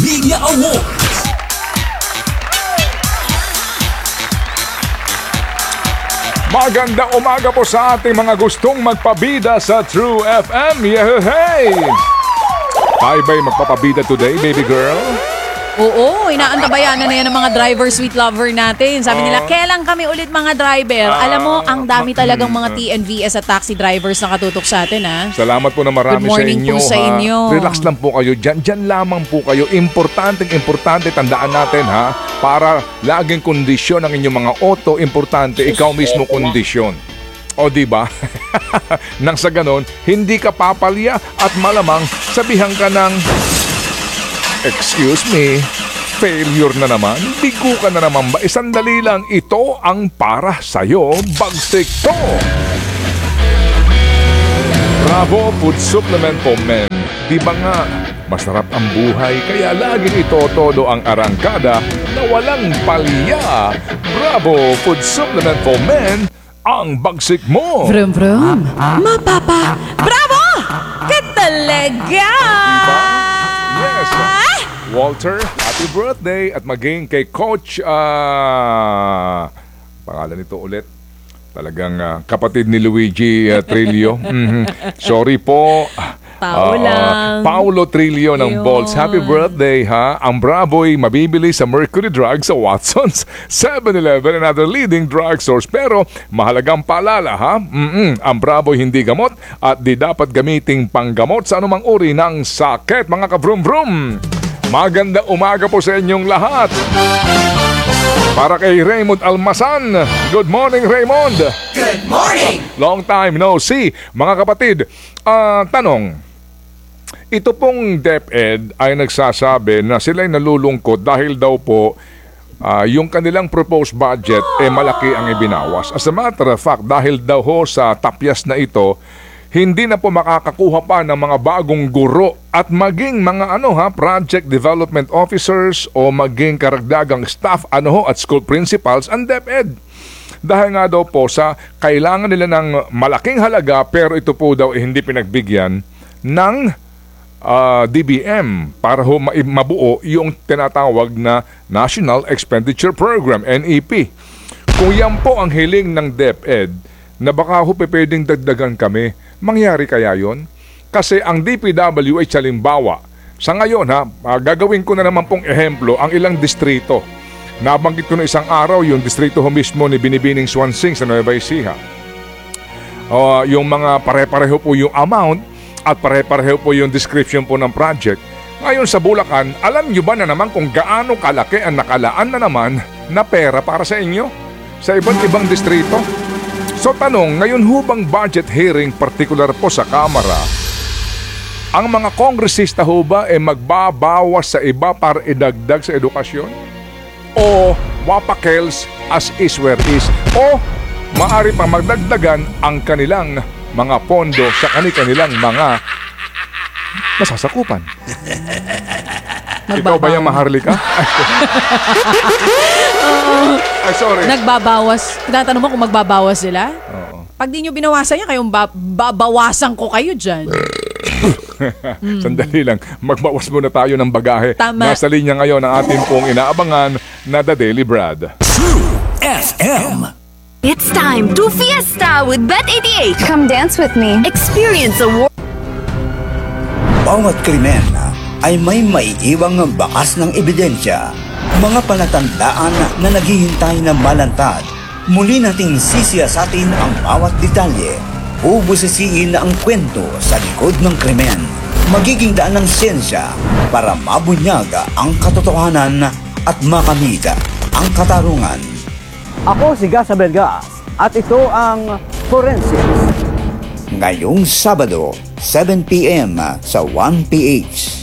Media Awards. Magandang umaga po sa ating mga gustong magpabida sa True FM. Yehey! Tayo ba'y magpapabida today, baby girl? Oo, inaantabayanan na yan ng mga driver, sweet lover natin. Sabi nila, kailan kami ulit mga driver? Alam mo, ang dami talagang mga TNVS at taxi drivers na katutok sa atin, ha? Salamat po na marami Good morning sa inyo. po sa inyo. Relax lang po kayo. Diyan lamang po kayo. Importante, tandaan natin, ha? Para laging kondisyon ang inyong mga auto, importante, ikaw mismo kondisyon. O diba? Nang sa ganon, hindi ka papalya at malamang sabihan ka ng, excuse me, failure na naman? Bigo ka na naman ba? Sandali lang, ito ang para sa'yo, bagsik to! Bravo Food Supplement for Men. Di ba nga, masarap ang buhay, kaya laging itotodo ang arangkada na walang palya. Bravo Food Supplement for Men, ang bagsik mo! Vroom vroom. Mapapa. Bravo! Ka talaga! Diba? Yes. Walter, happy birthday at maging kay Coach, pangalan nito ulit, talagang kapatid ni Luigi Trillo. Sorry po. Paolo Trillo ng Yun. Bolts. Happy birthday, ha? Ang Bravo'y mabibili sa Mercury Drug sa Watson's, 7-Eleven and other leading drugstores. Pero mahalagang paalala, ha? Ang Bravo'y hindi gamot at di dapat gamiting panggamot sa anumang uri ng sakit, mga ka-vroom-vroom. Magandang umaga po sa inyong lahat. Para kay Raymond Almasan. Good morning, Raymond. Good morning! Long time no see. Mga kapatid, tanong. Ito pong DepEd ay nagsasabi na sila'y nalulungkot dahil daw po yung kanilang proposed budget malaki ang ibinawas. As a matter of fact, dahil daw ho sa tapyas na ito, hindi na po makakakuha pa ng mga bagong guro at maging mga project development officers o maging karagdagang staff at school principals ang DepEd. Dahil nga daw po sa kailangan nila ng malaking halaga pero ito po daw hindi pinagbigyan ng DBM para ho mabuo yung tinatawag na National Expenditure Program, NEP. Kung yan po ang hiling ng DepEd na baka ho pwedeng dagdagan kami, mangyari kaya yon? Kasi ang DPWH halimbawa, sa ngayon gagawin ko na naman pong ehemplo ang ilang distrito. Nabanggit ko na isang araw yung distrito ho mismo ni Binibining Swansing sa Nueva Ecija. Yung mga pare-pareho po yung amount at pare-pareho po yung description po ng project. Ngayon sa Bulacan, alam nyo ba na naman kung gaano kalaki ang nakalaan na naman na pera para sa inyo? Sa iba't ibang distrito? So tanong, ngayon hubang budget hearing particular po sa Kamara, ang mga kongresista ho ba magbabawas sa iba para idagdag sa edukasyon? O wapakels as is where is? O maaari pang magdagdagan ang kanilang mga pondo sa kanilang mga nasasakupan? Ikaw ba yung Maharlika? Ay, sorry. Nagbabawas. Tinatanong mo kung magbabawas sila? Oo. Pag di nyo binawasan yan, kayong babawasan ko kayo dyan. Sandali lang, magbawas muna tayo ng bagahe. Tama. Nasa linya ngayon ang ating pong inaabangan na The Daily Brad. True FM. It's time to fiesta with Bet88. Come dance with me. Experience a Bawat krimen ay may maiiwang bakas ng ebidensya. Mga palatandaan na naghihintay na malantad. Muli nating sisiyasatin ang bawat detalye. Bubusisiin ang kwento sa likod ng krimen. Magiging daan ng siyensya para mabunyag ang katotohanan at makamit ang katarungan. Ako si Gasa Bergas at ito ang Forensics. Ngayong Sabado, 7 p.m. sa 1PH.